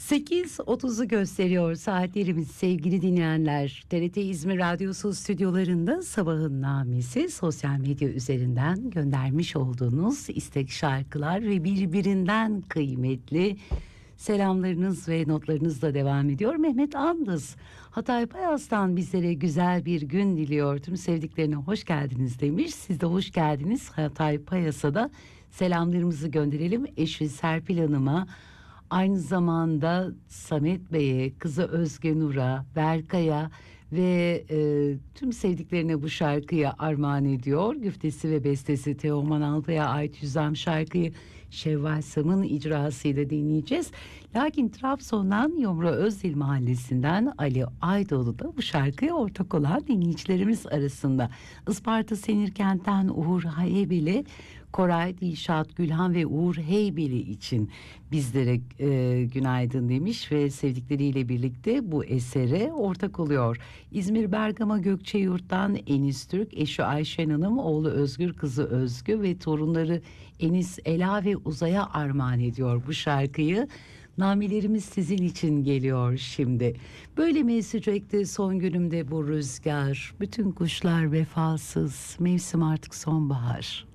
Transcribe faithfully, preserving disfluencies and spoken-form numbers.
sekiz otuzu gösteriyor saatlerimiz sevgili dinleyenler. T R T İzmir Radyosu stüdyolarında Sabahın Namesi sosyal medya üzerinden göndermiş olduğunuz istek şarkılar ve birbirinden kıymetli selamlarınız ve notlarınızla devam ediyor. Mehmet Andız Hatay Payas'tan bizlere güzel bir gün diliyor. Tüm sevdiklerine hoş geldiniz demiş. Siz de hoş geldiniz. Hatay Payas'a da selamlarımızı gönderelim. Eşi Serpil Hanım'a, aynı zamanda Samet Bey'e, kızı Özge Nur'a, Berkay'a ve e, tüm sevdiklerine bu şarkıyı armağan ediyor. Güftesi ve bestesi Teoman Alpa'ya ait Yüzem şarkıyı Şevval Sam'ın icrasıyla dinleyeceğiz. Lakin Trabzon'dan Yomra Özdil Mahallesi'nden Ali Aydoğdu da bu şarkıya ortak olan dinleyicilerimiz arasında. Isparta Senirkent'ten Uğur Haybeli, Koray Dilşat Gülhan ve Uğur Heybeli için bizlere e, günaydın demiş ve sevdikleriyle birlikte bu esere ortak oluyor. İzmir Bergama Gökçeyurt'tan Enis Türk, eşi Ayşen Hanım, oğlu Özgür, kızı Özgü ve torunları Enis, Ela ve Uzay'a armağan ediyor bu şarkıyı. Namelerimiz sizin için geliyor şimdi. Böyle mi esecekti son günümde bu rüzgar? Bütün kuşlar vefasız, mevsim artık sonbahar.